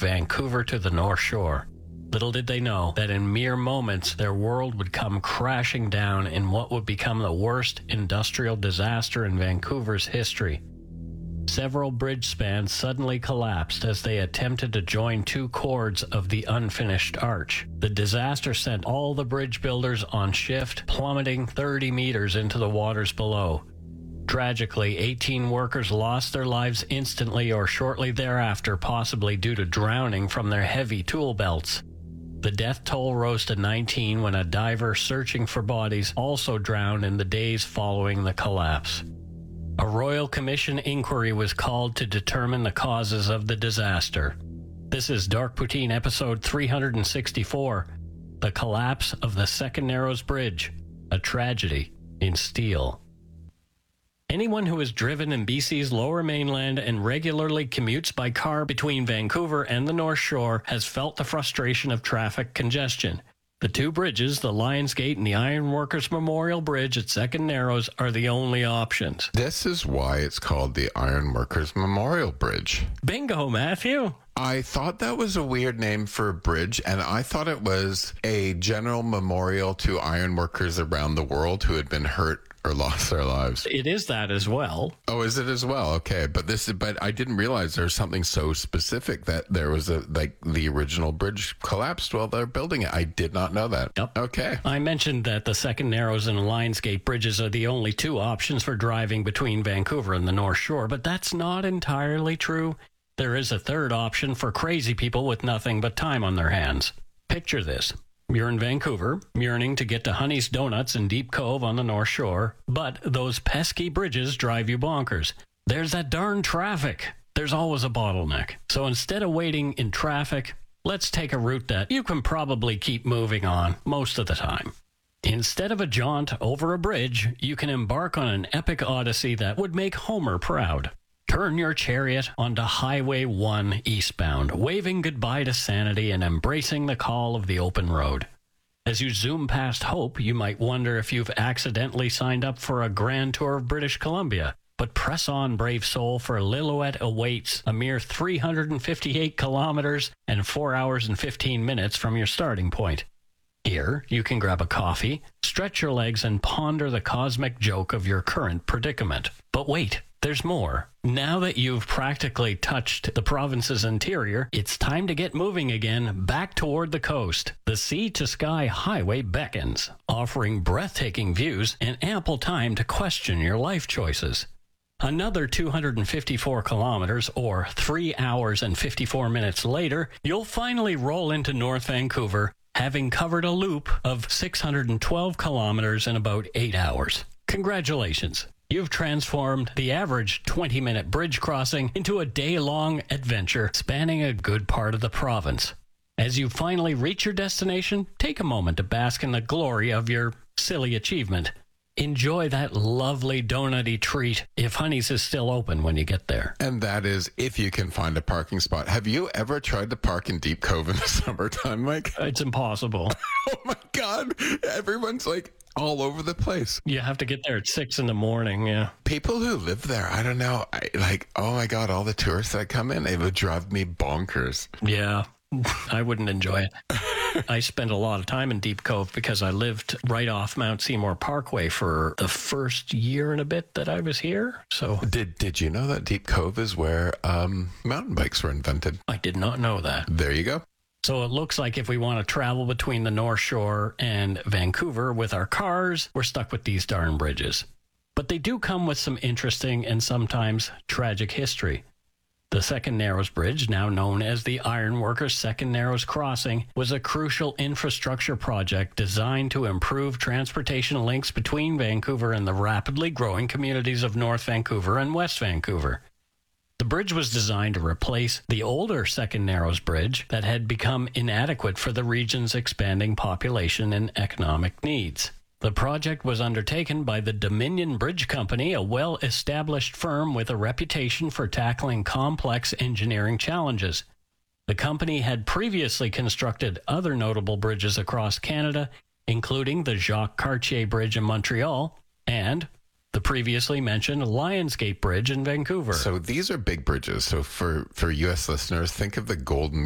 Vancouver to the North Shore. Little did they know that in mere moments their world would come crashing down in what would become the worst industrial disaster in Vancouver's history. Several bridge spans suddenly collapsed as they attempted to join two chords of the unfinished arch. The disaster sent all the bridge builders on shift, plummeting 30 meters into the waters below. Tragically, 18 workers lost their lives instantly or shortly thereafter, possibly due to drowning from their heavy tool belts. The death toll rose to 19 when a diver searching for bodies also drowned in the days following the collapse. A Royal Commission inquiry was called to determine the causes of the disaster. This is Dark Poutine episode 364, The Collapse of the Second Narrows Bridge, a Tragedy in Steel. Anyone who has driven in BC's Lower Mainland and regularly commutes by car between Vancouver and the North Shore has felt the frustration of traffic congestion. The two bridges, the Lionsgate and the Ironworkers Memorial Bridge at Second Narrows, are the only options. This is why it's called the Ironworkers Memorial Bridge. Bingo, Matthew. I thought that was a weird name for a bridge, and I thought it was a general memorial to ironworkers around the world who had been hurt or lost their lives. It is that as well. Oh, is it as well? Okay, but I didn't realize there was something so specific that there was the original bridge collapsed while they're building it. I did not know that. Yep. Okay. I mentioned that the Second Narrows and Lionsgate bridges are the only two options for driving between Vancouver and the North Shore, but that's not entirely true. There is a third option for crazy people with nothing but time on their hands. Picture this. You're in Vancouver, yearning to get to Honey's Donuts in Deep Cove on the North Shore, but those pesky bridges drive you bonkers. There's that darn traffic. There's always a bottleneck. So instead of waiting in traffic, let's take a route that you can probably keep moving on most of the time. Instead of a jaunt over a bridge, you can embark on an epic odyssey that would make Homer proud. Turn your chariot onto Highway 1 eastbound, waving goodbye to sanity and embracing the call of the open road. As you zoom past Hope, you might wonder if you've accidentally signed up for a grand tour of British Columbia. But press on, brave soul, for Lillooet awaits, a mere 358 kilometers and 4 hours and 15 minutes from your starting point. Here, you can grab a coffee, stretch your legs, and ponder the cosmic joke of your current predicament. But wait, there's more. Now that you've practically touched the province's interior, it's time to get moving again, back toward the coast. The Sea-to-Sky Highway beckons, offering breathtaking views and ample time to question your life choices. Another 254 kilometers, or 3 hours and 54 minutes later, you'll finally roll into North Vancouver, having covered a loop of 612 kilometers in about 8 hours. Congratulations. You've transformed the average 20-minute bridge crossing into a day-long adventure spanning a good part of the province. As you finally reach your destination, take a moment to bask in the glory of your silly achievement. Enjoy that lovely donutty treat if Honey's is still open when you get there. And that is if you can find a parking spot. Have you ever tried to park in Deep Cove in the summertime, Mike? It's impossible. Oh my God. Everyone's like all over the place. You have to get there at 6 a.m, yeah. People who live there, I don't know, oh my God, all the tourists that come in, it would drive me bonkers. Yeah, I wouldn't enjoy it. I spent a lot of time in Deep Cove because I lived right off Mount Seymour Parkway for the first year and a bit that I was here. So Did you know that Deep Cove is where mountain bikes were invented? I did not know that. There you go. So it looks like if we want to travel between the North Shore and Vancouver with our cars, we're stuck with these darn bridges. But they do come with some interesting and sometimes tragic history. The Second Narrows Bridge, now known as the Ironworkers Second Narrows Crossing, was a crucial infrastructure project designed to improve transportation links between Vancouver and the rapidly growing communities of North Vancouver and West Vancouver. The bridge was designed to replace the older Second Narrows Bridge that had become inadequate for the region's expanding population and economic needs. The project was undertaken by the Dominion Bridge Company, a well-established firm with a reputation for tackling complex engineering challenges. The company had previously constructed other notable bridges across Canada, including the Jacques Cartier Bridge in Montreal and the previously mentioned Lionsgate Bridge in Vancouver. So these are big bridges. So for U.S. listeners, think of the Golden